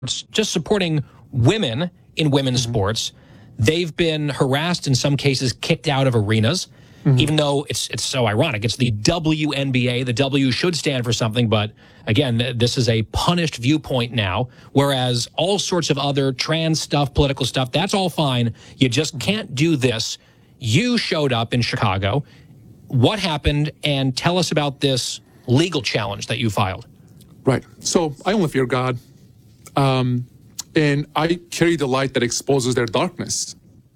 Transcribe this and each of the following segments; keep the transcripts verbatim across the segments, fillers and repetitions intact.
just supporting women in women's mm-hmm. sports. They've been harassed, in some cases kicked out of arenas, mm-hmm. even though it's it's so ironic. It's the W N B A. The W should stand for something, but again, this is a punished viewpoint now, whereas all sorts of other trans stuff, political stuff, that's all fine. You just can't do this. You showed up in Chicago. What happened? And tell us about this legal challenge that you filed. Right. So I only fear God. Um, and I carry the light that exposes their darkness.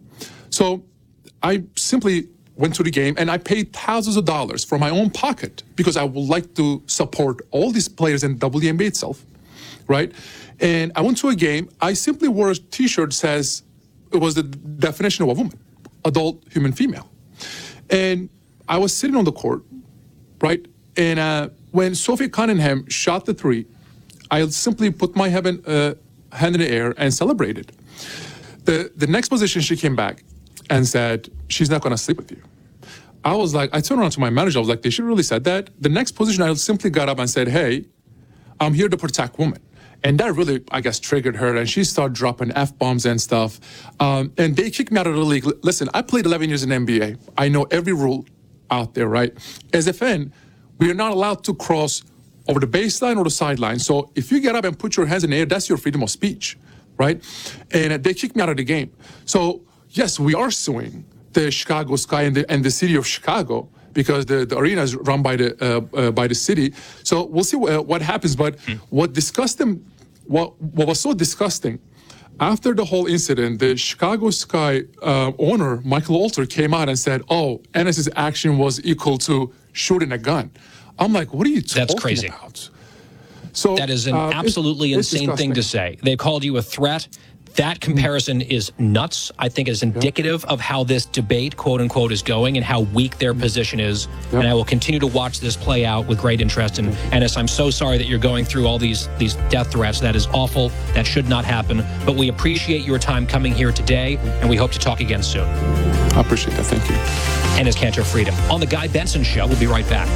So I simply went to the game and I paid thousands of dollars from my own pocket because I would like to support all these players in W N B A itself, right? And I went to a game. I simply wore a T-shirt that says it was the definition of a woman, adult human female. And I was sitting on the court, right? And uh, when Sophie Cunningham shot the three, I simply put my heaven, uh, hand in the air and celebrated. The, the next position, she came back and said, she's not going to sleep with you. I was like, I turned around to my manager. I was like, did she really said that? The next position, I simply got up and said, hey, I'm here to protect women. And that really, I guess, triggered her. And she started dropping F-bombs and stuff. Um, and they kicked me out of the league. Listen, I played eleven years in the N B A. I know every rule out there, right? As a fan, we are not allowed to cross over the baseline or the sideline. So if you get up and put your hands in the air, that's your freedom of speech, right? And they kicked me out of the game. So yes, we are suing the Chicago Sky and the, and the city of Chicago because the, the arena is run by the uh, uh, by the city. So we'll see what, what happens. But mm. what disgusting, what what was so disgusting, after the whole incident, the Chicago Sky uh, owner Michael Alter came out and said, "Oh, Enes's action was equal to shooting a gun." I'm like, "What are you talking That's crazy. about?" So that is an uh, absolutely it's, insane it's thing to say. They called you a threat. That comparison mm. is nuts. I think is indicative yep. of how this debate, quote unquote, is going and how weak their position is. Yep. And I will continue to watch this play out with great interest. And Enes, I'm so sorry that you're going through all these these death threats. That is awful. That should not happen. But we appreciate your time coming here today, and we hope to talk again soon. I appreciate that. Thank you. Enes Kanter Freedom on the Guy Benson Show. We'll be right back.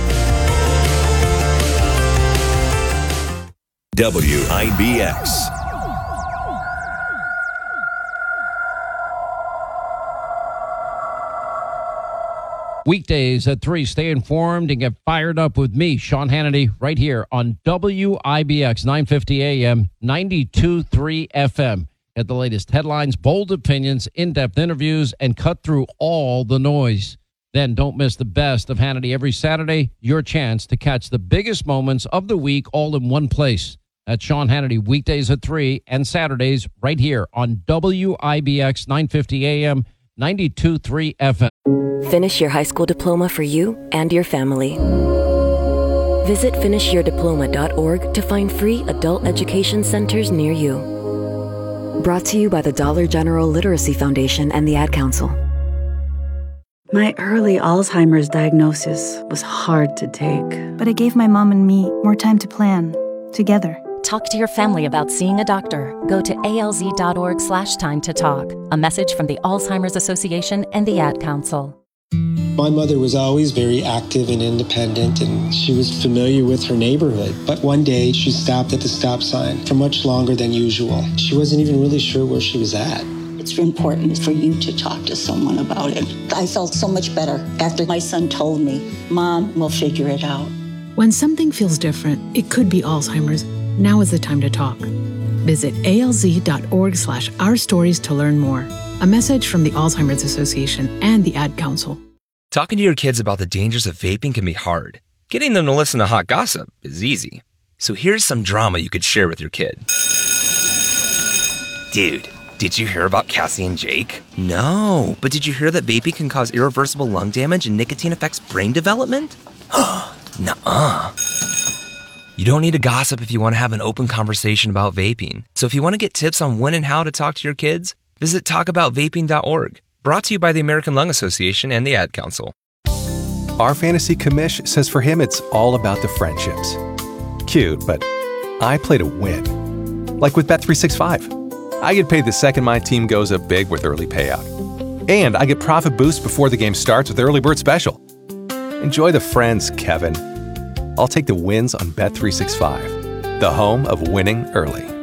W I B X. Weekdays at three, stay informed and get fired up with me, Sean Hannity, right here on W I B X, nine fifty A M, ninety-two point three F M. Get the latest headlines, bold opinions, in-depth interviews, and cut through all the noise. Then don't miss the best of Hannity every Saturday, your chance to catch the biggest moments of the week all in one place. That's Sean Hannity, weekdays at three and Saturdays right here on W I B X, nine fifty A M, ninety-two point three F M. Finish your high school diploma for you and your family. Visit finish your diploma dot org to find free adult education centers near you. Brought to you by the Dollar General Literacy Foundation and the Ad Council. My early Alzheimer's diagnosis was hard to take. But it gave my mom and me more time to plan, together. Talk to your family about seeing a doctor. Go to A L Z dot org slash time to talk. A message from the Alzheimer's Association and the Ad Council. My mother was always very active and independent, and she was familiar with her neighborhood. But one day, she stopped at the stop sign for much longer than usual. She wasn't even really sure where she was at. It's important for you to talk to someone about it. I felt so much better after my son told me, Mom, we'll figure it out. When something feels different, it could be Alzheimer's. Now is the time to talk. Visit A L Z dot org slash our stories to learn more. A message from the Alzheimer's Association and the Ad Council. Talking to your kids about the dangers of vaping can be hard. Getting them to listen to hot gossip is easy. So here's some drama you could share with your kid. Dude, did you hear about Cassie and Jake? No, but did you hear that vaping can cause irreversible lung damage and nicotine affects brain development? Nuh-uh. You don't need to gossip if you want to have an open conversation about vaping. So if you want to get tips on when and how to talk to your kids, visit talk about vaping dot org. Brought to you by the American Lung Association and the Ad Council. Our fantasy commish says for him it's all about the friendships. Cute, but I play to win. Like with Bet three sixty-five. I get paid the second my team goes up big with early payout. And I get profit boost before the game starts with Early Bird Special. Enjoy the friends, Kevin. I'll take the wins on Bet three sixty-five, the home of winning early.